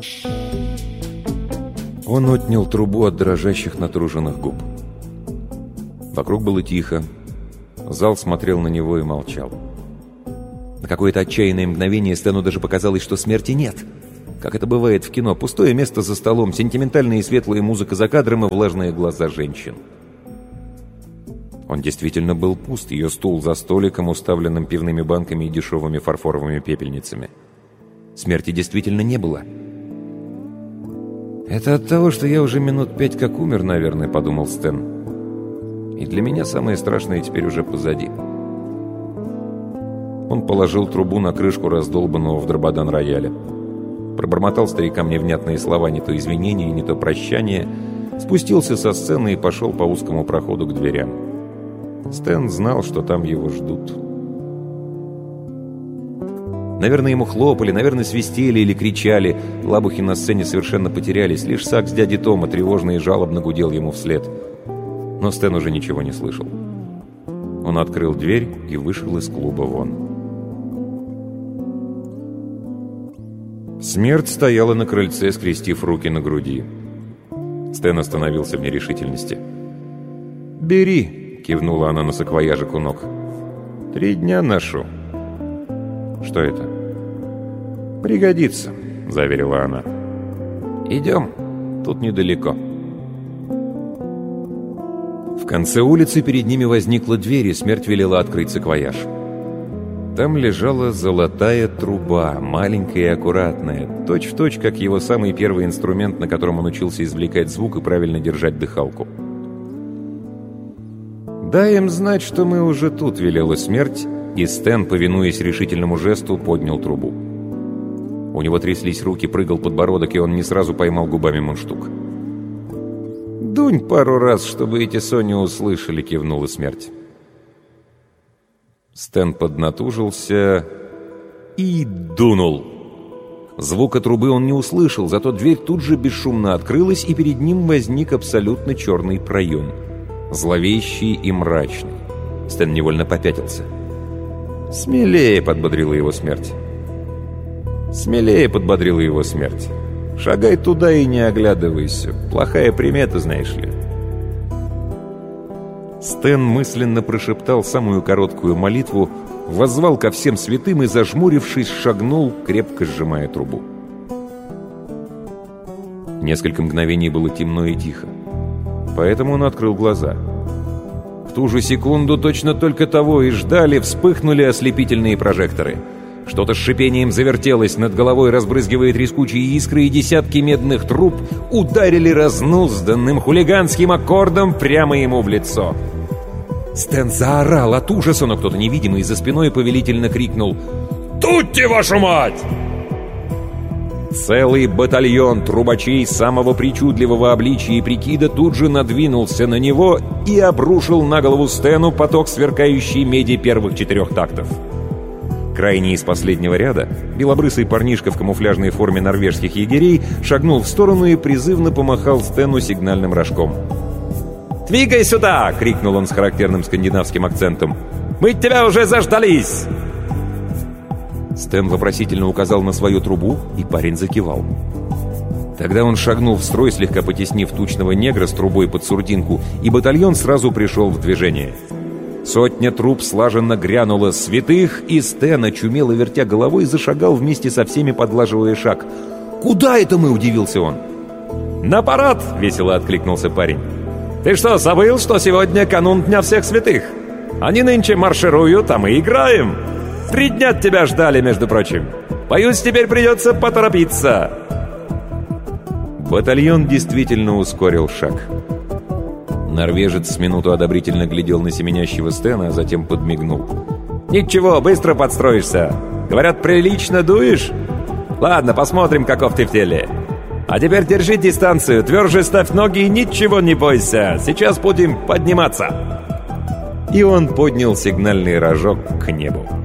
Он отнял трубу от дрожащих натруженных губ. Вокруг было тихо. Зал смотрел на него и молчал. На какое-то отчаянное мгновение Стэну даже показалось, что смерти нет. Как это бывает в кино. Пустое место за столом, сентиментальная и светлая музыка за кадром и влажные глаза женщин. Он действительно был пуст. Ее стул за столиком, уставленным пивными банками и дешевыми фарфоровыми пепельницами. Смерти действительно не было. «Это от того, что я уже минут 5 как умер, наверное», — подумал Стэн. «И для меня самое страшное теперь уже позади». Он положил трубу на крышку раздолбанного в дрободан рояля. Пробормотал старикам невнятные слова, не то извинения, не то прощания, спустился со сцены и пошел по узкому проходу к дверям. Стэн знал, что там его ждут. Наверное, ему хлопали, наверное, свистели или кричали. Лабухи на сцене совершенно потерялись. Лишь сакс дяди Тома тревожно и жалобно гудел ему вслед. Но Стэн уже ничего не слышал. Он открыл дверь и вышел из клуба вон. Смерть стояла на крыльце, скрестив руки на груди. Стэн остановился в нерешительности. «Бери», — кивнула она на саквояжик у ног. 3 дня ношу». «Что это?» «Пригодится», — заверила она. «Идем, тут недалеко». В конце улицы перед ними возникла дверь, и смерть велела открыть саквояж. Там лежала золотая труба, маленькая и аккуратная, точь-в-точь, как его самый первый инструмент, на котором он учился извлекать звук и правильно держать дыхалку. «Дай им знать, что мы уже тут», — велела смерть, и Стэн, повинуясь решительному жесту, поднял трубу. У него тряслись руки, прыгал подбородок, и он не сразу поймал губами мундштук. «Дунь пару раз, чтобы эти Сони услышали», — кивнула смерть. Стэн поднатужился и дунул. Звука трубы он не услышал, зато дверь тут же бесшумно открылась, и перед ним возник абсолютно черный проем. Зловещий и мрачный. Стэн невольно попятился. «Смелее!» — подбодрила его смерть. «Смелее!» — подбодрила его смерть. «Шагай туда и не оглядывайся. Плохая примета, знаешь ли». Стэн мысленно прошептал самую короткую молитву, воззвал ко всем святым и, зажмурившись, шагнул, крепко сжимая трубу. Несколько мгновений было темно и тихо. Поэтому он открыл глаза. В ту же секунду, точно только того и ждали, вспыхнули ослепительные прожекторы. Что-то с шипением завертелось, над головой разбрызгивая трескучие искры, и десятки медных труб ударили разнузданным хулиганским аккордом прямо ему в лицо. Стэн заорал от ужаса, но кто-то невидимый за спиной повелительно крикнул: «Тутти, вашу мать!» Целый батальон трубачей самого причудливого обличия и прикида тут же надвинулся на него и обрушил на голову Стэну поток сверкающей меди первых 4 тактов. Крайний из последнего ряда, белобрысый парнишка в камуфляжной форме норвежских егерей, шагнул в сторону и призывно помахал Стэну сигнальным рожком. «Двигай сюда!» — крикнул он с характерным скандинавским акцентом. «Мы тебя уже заждались!» Стэн вопросительно указал на свою трубу, и парень закивал. Тогда он шагнул в строй, слегка потеснив тучного негра с трубой под сурдинку, и батальон сразу пришел в движение. 100 труб слаженно грянуло святых, и Стэн, очумело вертя головой, зашагал вместе со всеми, подлаживая шаг. «Куда это мы?» — удивился он. «На парад!» — весело откликнулся парень. «Ты что, забыл, что сегодня канун Дня всех святых? Они нынче маршируют, а мы играем. 3 дня тебя ждали, между прочим. Боюсь, теперь придется поторопиться». Батальон действительно ускорил шаг. Норвежец с минуту одобрительно глядел на семенящего Стэна, а затем подмигнул. «Ничего, быстро подстроишься. Говорят, прилично дуешь? Ладно, посмотрим, каков ты в теле. А теперь держи дистанцию, тверже ставь ноги и ничего не бойся. Сейчас будем подниматься». И он поднял сигнальный рожок к небу.